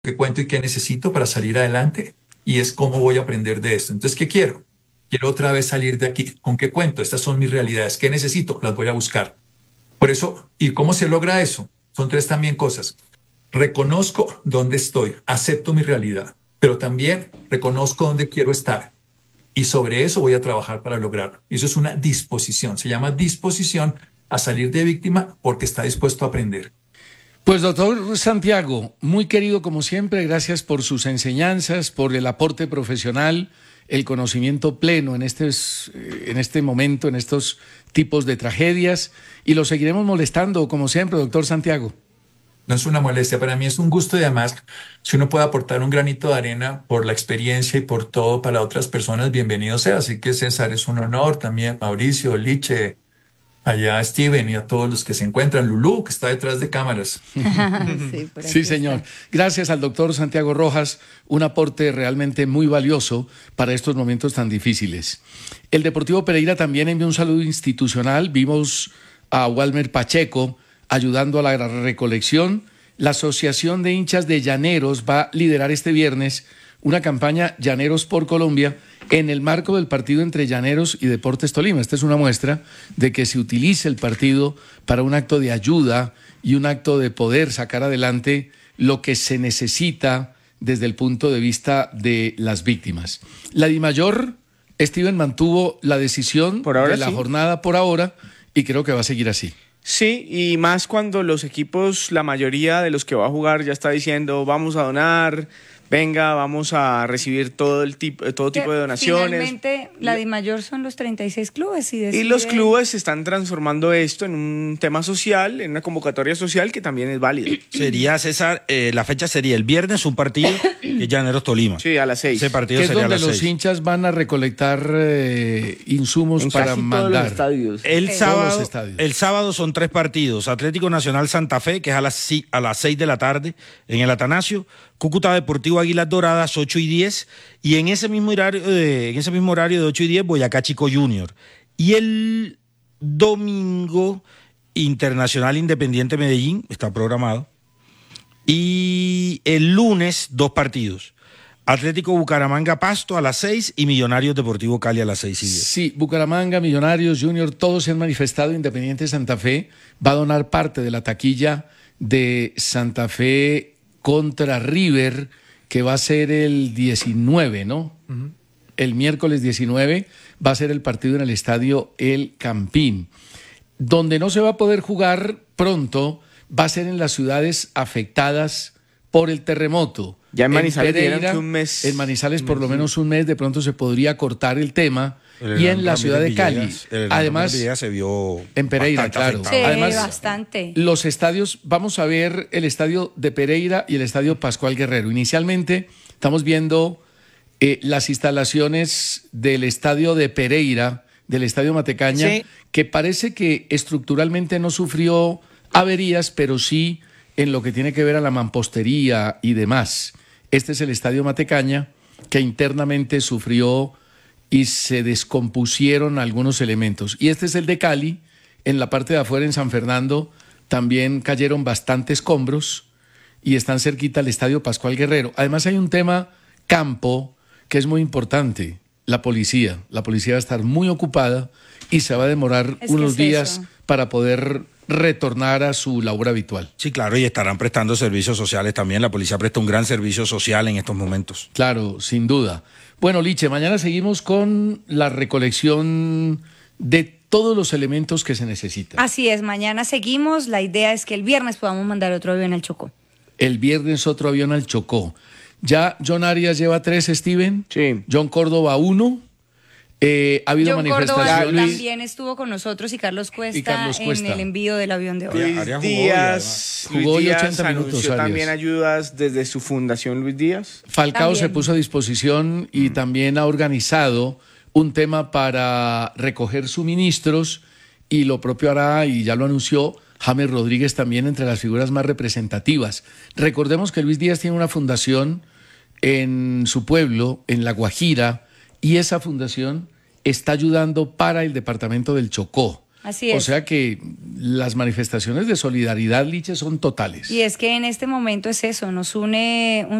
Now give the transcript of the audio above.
qué cuento y qué necesito para salir adelante y es cómo voy a aprender de esto. Entonces, ¿qué quiero? Quiero otra vez salir de aquí. ¿Con qué cuento? Estas son mis realidades. ¿Qué necesito? Las voy a buscar. Por eso, ¿y cómo se logra eso? Son tres también cosas. Reconozco dónde estoy, acepto mi realidad, pero también reconozco dónde quiero estar. Y sobre eso voy a trabajar para lograrlo. Y eso es una disposición. Se llama disposición a salir de víctima porque está dispuesto a aprender. Pues doctor Santiago, muy querido como siempre, gracias por sus enseñanzas, por el aporte profesional, el conocimiento pleno en este momento, en estos tipos de tragedias, y lo seguiremos molestando como siempre, doctor Santiago. No es una molestia, para mí es un gusto y además si uno puede aportar un granito de arena por la experiencia y por todo para otras personas, bienvenido sea. Así que César, es un honor, también Mauricio, Liche, allá Steven y a todos los que se encuentran, Lulú, que está detrás de cámaras. Sí, señor. Gracias al doctor Santiago Rojas, un aporte realmente muy valioso para estos momentos tan difíciles. El Deportivo Pereira también envió un saludo institucional. Vimos a Walmer Pacheco ayudando a la recolección. La Asociación de Hinchas de Llaneros va a liderar este viernes una campaña Llaneros por Colombia en el marco del partido entre Llaneros y Deportes Tolima. Esta es una muestra de que se utilice el partido para un acto de ayuda y un acto de poder sacar adelante lo que se necesita desde el punto de vista de las víctimas. La DIMAYOR, Steven, mantuvo la decisión de la jornada por ahora y creo que va a seguir así. Sí, y más cuando los equipos, la mayoría de los que va a jugar ya está diciendo vamos a donar, venga, vamos a recibir todo tipo de donaciones. Finalmente, la DIMAYOR son los 36 clubes. Y los clubes están transformando esto en un tema social, en una convocatoria social que también es válida. Sería, César, la fecha sería el viernes, un partido que es Llaneros Tolima. Sí, a las 6. Ese partido que es sería donde a las 6. los hinchas van a recolectar insumos para mandar. Estadios. El sábado son 3 partidos. Atlético Nacional Santa Fe, que es a las 6 de la tarde en el Atanasio. Cúcuta Deportivo Águilas Doradas, 8 y 10. Y en ese mismo horario de 8 y 10, Boyacá Chico Junior. Y el domingo, Internacional Independiente Medellín, está programado. Y el lunes, 2 partidos. Atlético Bucaramanga Pasto a las 6 y Millonarios Deportivo Cali a las 6 y 10. Sí, Bucaramanga, Millonarios, Junior, todos se han manifestado. Independiente Santa Fe va a donar parte de la taquilla de Santa Fe contra River, que va a ser el 19, ¿no? Uh-huh. El miércoles 19 va a ser el partido en el estadio El Campín. Donde no se va a poder jugar pronto va a ser en las ciudades afectadas por el terremoto. Ya en Manizales Pereira, un mes. En Manizales por lo menos un mes, de pronto se podría cortar el tema. Y en la ciudad de Cali. Además, se vio en Pereira, claro. Sí, además, bastante. Los estadios, vamos a ver el estadio de Pereira y el estadio Pascual Guerrero. Inicialmente estamos viendo las instalaciones del estadio de Pereira, del estadio Matecaña, sí, que parece que estructuralmente no sufrió averías, pero sí en lo que tiene que ver a la mampostería y demás. Este es el estadio Matecaña, que internamente sufrió y se descompusieron algunos elementos. Y este es el de Cali, en la parte de afuera, en San Fernando, también cayeron bastantes escombros y están cerquita al estadio Pascual Guerrero. Además hay un tema campo que es muy importante, la policía. La policía va a estar muy ocupada y se va a demorar unos días para poder retornar a su labor habitual. Sí, claro, y estarán prestando servicios sociales también. La policía presta un gran servicio social en estos momentos. Claro, sin duda. Bueno, Liche, mañana seguimos con la recolección de todos los elementos que se necesitan. Así es, mañana seguimos. La idea es que el viernes podamos mandar otro avión al Chocó. El viernes otro avión al Chocó. Ya John Arias lleva 3, Steven. Sí. John Córdoba 1. Ha habido John manifestaciones. Córdoba también estuvo con nosotros y Carlos Cuesta en el envío del avión de hoy. Luis Díaz jugó hoy 80 minutos. Anunció también ayudas desde su fundación Luis Díaz. Falcao también se puso a disposición y también ha organizado un tema para recoger suministros y lo propio hará, y ya lo anunció, James Rodríguez también entre las figuras más representativas. Recordemos que Luis Díaz tiene una fundación en su pueblo, en La Guajira, y esa fundación está ayudando para el departamento del Chocó. Así O es. sea que las manifestaciones de solidaridad, Liche, son totales. Y es que en este momento es eso, nos une